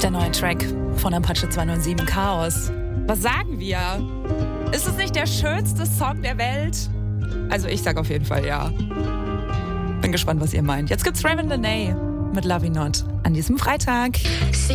Der neue Track von Apache 207, Chaos. Was sagen wir? Ist es nicht der schönste Song der Welt? Also ich sag auf jeden Fall ja. Bin gespannt, was ihr meint. Jetzt gibt's Raven Lenae mit Love You Not an diesem Freitag. See